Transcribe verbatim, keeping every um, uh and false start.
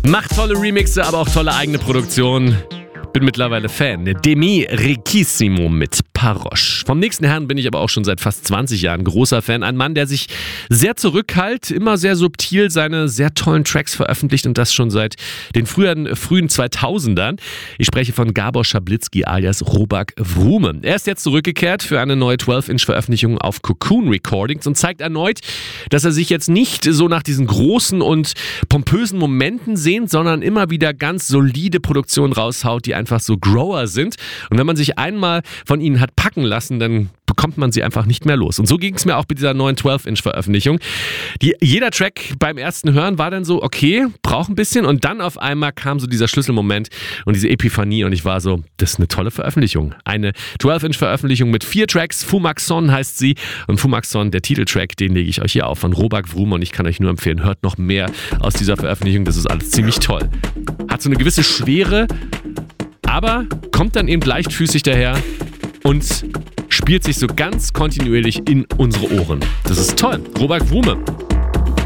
Macht tolle Remixe, aber auch tolle eigene Produktionen. Bin mittlerweile Fan. Demi Riquissimo mit Paroche. Vom nächsten Herrn bin ich aber auch schon seit fast zwanzig Jahren großer Fan. Ein Mann, der sich sehr zurückhält, immer sehr subtil seine sehr tollen Tracks veröffentlicht und das schon seit den frühen, frühen zweitausendern. Ich spreche von Gabor Schablitzky alias Robak Vrume. Er ist jetzt zurückgekehrt für eine neue zwölf Inch Veröffentlichung auf Cocoon Recordings und zeigt erneut, dass er sich jetzt nicht so nach diesen großen und pompösen Momenten sehnt, sondern immer wieder ganz solide Produktionen raushaut, die einfach so Grower sind. Und wenn man sich einmal von ihnen hat packen lassen, dann bekommt man sie einfach nicht mehr los. Und so ging es mir auch bei dieser neuen zwölf Inch Veröffentlichung. Die, jeder Track beim ersten Hören war dann so, okay, braucht ein bisschen. Und dann auf einmal kam so dieser Schlüsselmoment und diese Epiphanie und ich war so, das ist eine tolle Veröffentlichung. Eine zwölf Inch Veröffentlichung mit vier Tracks. Fumaxon heißt sie. Und Fumaxon, der Titeltrack, den lege ich euch hier auf von Robak Vrume und ich kann euch nur empfehlen, hört noch mehr aus dieser Veröffentlichung. Das ist alles ziemlich toll. Hat so eine gewisse Schwere, aber kommt dann eben leichtfüßig daher und spielt sich so ganz kontinuierlich in unsere Ohren. Das ist toll. Robak Vrume.